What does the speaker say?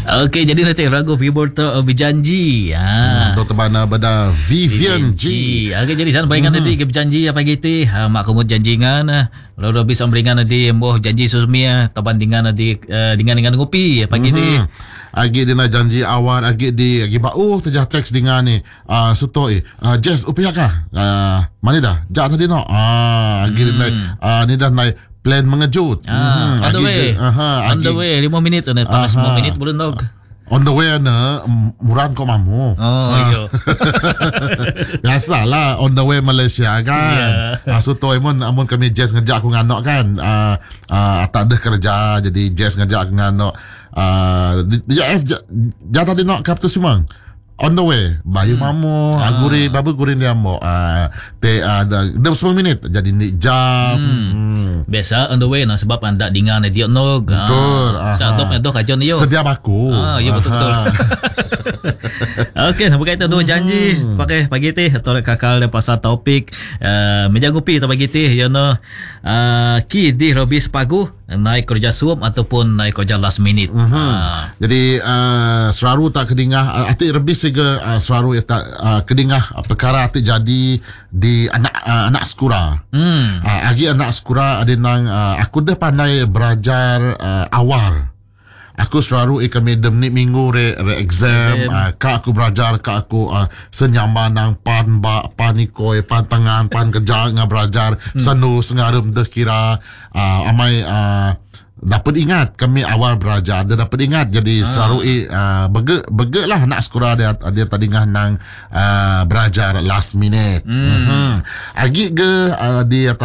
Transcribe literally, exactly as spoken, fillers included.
Okey, jadi nanti ragu Fiborto uh, berjanji. Ha. Doktor Bana Bada Vivian G. Okey, jadi sana bayangan tadi ke berjanji apa gitu. Ha, mak kamu janjingan. Lalu habis ambringan tadi mboh janji susmia tabandingan tadi uh, dengan dengan ngopi apa gitu. Agi dia nak janji awal agi di agi bau terjah teks dengan ni. Ah uh, suto eh. Uh, Jess upiak ah. Uh, mana dah? Jak tadi no. Ah uh, agi hmm. dia uh, ni dah naik plan mengejut. Ah, hmm, on the way. Aha, on the way lima minit tu pas lima minit belum dog. On the way na muran ko mamu. Oh, iyo. Biasalah on the way Malaysia kan. Yeah. Uh, so toy mon amun kami Jess ngejak aku nganok kan. Ah uh, uh, tak ada kerja jadi Jess ngejak aku nganok. Ah uh, dia F ja tadi nak kap tu semang. On the way bayu hmm. mamu ah. aguri babu gurin dia mo ah te ada uh, sepuluh minit jadi ni jam hmm. Hmm. Biasa on the way nah sebab anda dengan dia no betul ah satu itu kajon yo sedia baku ah ya betul betul. Okey, berkaitan dua janji hmm. pakai pagi teh atau kakal dan pasal topik uh, meja kopi atau pagi teh you know uh, ki di robis pagu naik kerja suam ataupun naik kerja last minute. Mm-hmm. Uh. Jadi uh, selalu tak kedingah uh, ati rebis juga uh, selalu tak uh, kedingah uh, perkara ati jadi di anak uh, anak sekura. Hmm. Uh, agi anak sekura ada nang uh, aku dah pandai belajar uh, awal. Aku selalu ikan medem ni minggu re, re exam, uh, kak aku belajar kak aku uh, senyaman nang pan ba panikoi pan tangan pan kerja ngah belajar hmm. sanu sengarum dah kira uh, amai uh, dapat ingat kami awal belajar dia dapat ingat jadi ah. selalu uh, bege bege lah nak sekolah dia dia tadi ngah nang uh, belajar last minute. Hmm. Mm-hmm. Agi ke uh, dia